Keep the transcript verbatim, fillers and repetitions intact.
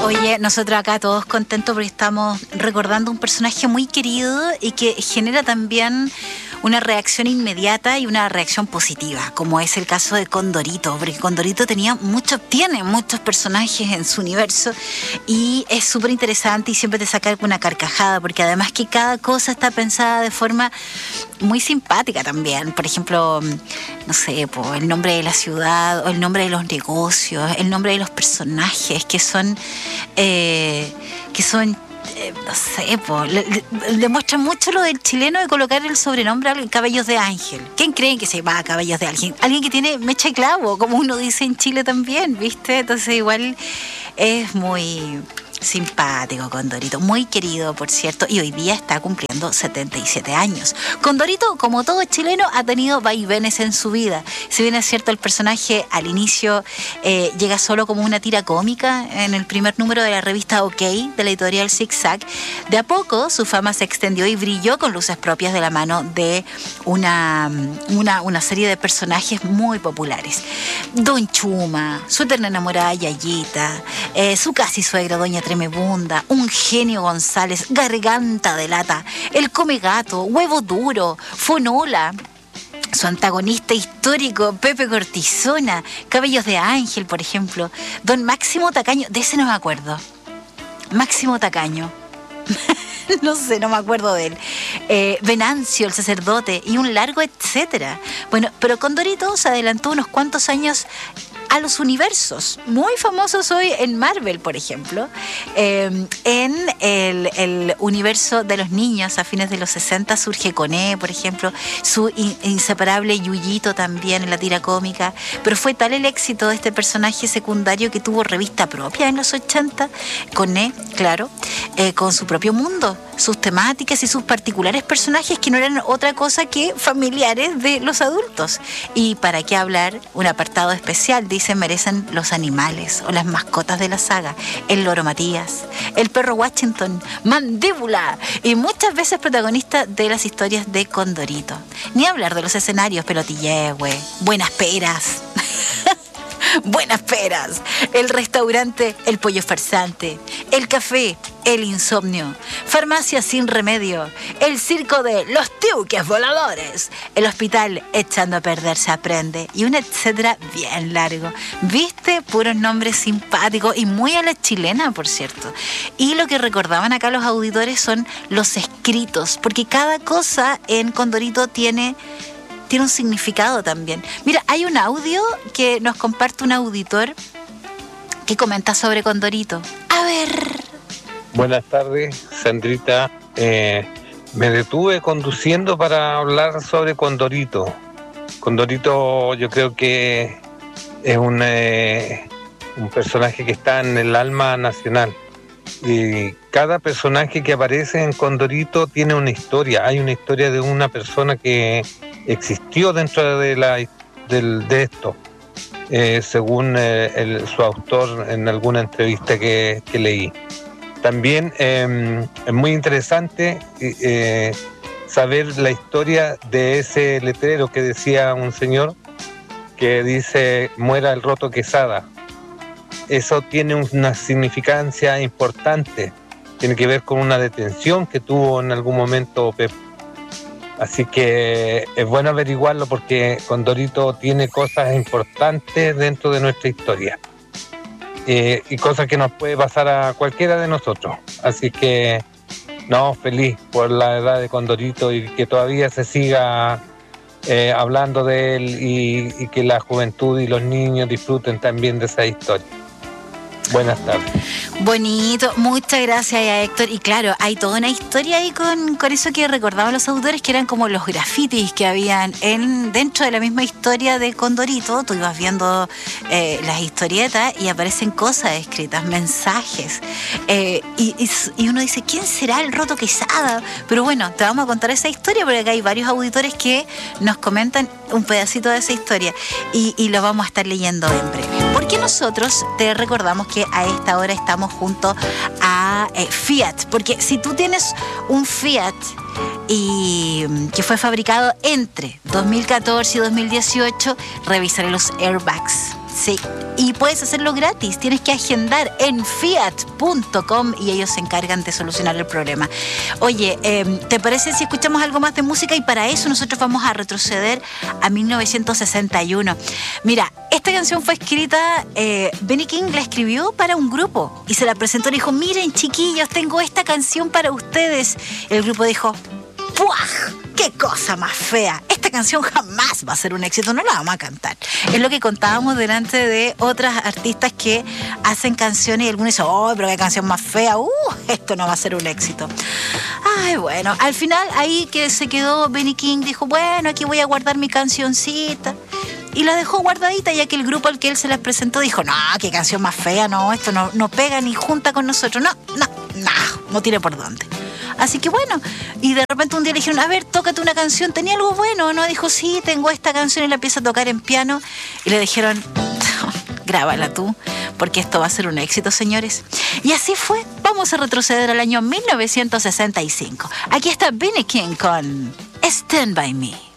Oye, nosotros acá todos contentos porque estamos recordando un personaje muy querido y que genera también una reacción inmediata y una reacción positiva, como es el caso de Condorito, porque Condorito tenía muchos, tiene muchos personajes en su universo y es súper interesante y siempre te saca una carcajada, porque además que cada cosa está pensada de forma muy simpática también. Por ejemplo, no sé, po, el nombre de la ciudad o el nombre de los negocios, el nombre de los personajes que son eh, que son Eh, no sé, po, le, le, demuestra mucho lo del chileno de colocar el sobrenombre a Cabellos de Ángel. ¿Quién creen que se llama Cabellos de Ángel? Alguien que tiene mecha y clavo, como uno dice en Chile también, ¿viste? Entonces igual es muy simpático Condorito, muy querido, por cierto, y hoy día está cumpliendo setenta y siete años. Condorito, como todo chileno, ha tenido vaivenes en su vida. Si bien es cierto, el personaje al inicio eh, llega solo como una tira cómica en el primer número de la revista OK, de la editorial Zig Zag, de a poco su fama se extendió y brilló con luces propias de la mano de una, una, una serie de personajes muy populares. Don Chuma, su eterna enamorada Yayita, eh, su casi suegra Doña Tremebunda, un genio González, Garganta de Lata, el Come Gato, Huevo Duro, Fonola, su antagonista histórico Pepe Cortisona, Cabellos de Ángel, por ejemplo, Don Máximo Tacaño, de ese no me acuerdo, Máximo Tacaño. No sé, no me acuerdo de él. Eh, Venancio, el sacerdote, y un largo etcétera. Bueno, pero Condorito se adelantó unos cuantos años a los universos, muy famosos hoy en Marvel, por ejemplo, eh, en el, el universo de los niños a fines de los sesenta surge Coné, por ejemplo, su in, inseparable Yuyito también en la tira cómica, pero fue tal el éxito de este personaje secundario que tuvo revista propia en los ochenta, Coné, claro, eh, con su propio mundo, sus temáticas y sus particulares personajes que no eran otra cosa que familiares de los adultos. Y para qué hablar, un apartado especial, dice, se merecen los animales o las mascotas de la saga, el loro Matías, el perro Washington, Mandíbula, y muchas veces protagonista de las historias de Condorito. Ni hablar de los escenarios, Pelotillehue, Buenas Peras, Buenas Peras, el restaurante El Pollo Farsante, el café El Insomnio, Farmacia Sin Remedio, el circo de Los Tiuques Voladores, el hospital Echando a Perder se Aprende, y un etcétera bien largo. ¿Viste? Puros nombres simpáticos y muy a la chilena, por cierto. Y lo que recordaban acá los auditores son los escritos, porque cada cosa en Condorito tiene... tiene un significado también. Mira, hay un audio que nos comparte un auditor que comenta sobre Condorito. A ver. Buenas tardes, Sandrita. Eh, me detuve conduciendo para hablar sobre Condorito. Condorito yo creo que es un, eh, un personaje que está en el alma nacional. Y cada personaje que aparece en Condorito tiene una historia. Hay una historia de una persona que existió dentro de, la, del, de esto, eh, según eh, el, su autor en alguna entrevista que, que leí. También eh, es muy interesante eh, saber la historia de ese letrero que decía un señor que dice muera el Roto Quesada. Eso tiene una significancia importante, tiene que ver con una detención que tuvo en algún momento Pepe. Así que es bueno averiguarlo porque Condorito tiene cosas importantes dentro de nuestra historia eh, y cosas que nos puede pasar a cualquiera de nosotros. Así que no, feliz por la edad de Condorito y que todavía se siga eh, hablando de él y, y que la juventud y los niños disfruten también de esa historia. Buenas tardes. Bonito, muchas gracias a Héctor. Y claro, hay toda una historia ahí con, con eso que recordaban los autores, que eran como los grafitis que habían en, dentro de la misma historia de Condorito. Tú ibas viendo eh, las historietas y aparecen cosas escritas, mensajes. Eh, y, y, y uno dice, ¿quién será el Roto Quesada? Pero bueno, te vamos a contar esa historia porque acá hay varios auditores que nos comentan un pedacito de esa historia y, y lo vamos a estar leyendo en breve. Porque nosotros te recordamos que a esta hora estamos junto a eh, Fiat, porque si tú tienes un Fiat y que fue fabricado entre dos mil catorce y dos mil dieciocho, revisaré los airbags. Sí, y puedes hacerlo gratis. Tienes que agendar en fiat punto com y ellos se encargan de solucionar el problema. Oye, eh, ¿te parece si escuchamos algo más de música? Y para eso nosotros vamos a retroceder a mil novecientos sesenta y uno. Mira, esta canción fue escrita, eh, Benny King la escribió para un grupo y se la presentó y dijo: miren, chiquillos, tengo esta canción para ustedes. El grupo dijo: ¡puaj! ¡Qué cosa más fea! Esta canción jamás va a ser un éxito, no la vamos a cantar. Es lo que contábamos delante de otras artistas que hacen canciones y algunos dicen: ¡oh, pero qué canción más fea! ¡Uh! Esto no va a ser un éxito. Ay, bueno, al final ahí que se quedó Benny King, dijo: bueno, aquí voy a guardar mi cancioncita. Y la dejó guardadita, ya que el grupo al que él se las presentó dijo: no, qué canción más fea, no, esto no, no pega ni junta con nosotros, no, no, no, no tiene por dónde. Así que bueno, y de repente un día le dijeron: a ver, tócate una canción, ¿tenía algo bueno? ¿No? Dijo: sí, tengo esta canción, y la empieza a tocar en piano. Y le dijeron: grábala tú, porque esto va a ser un éxito, señores. Y así fue. Vamos a retroceder al año mil novecientos sesenta y cinco. Aquí está Benny King con Stand By Me.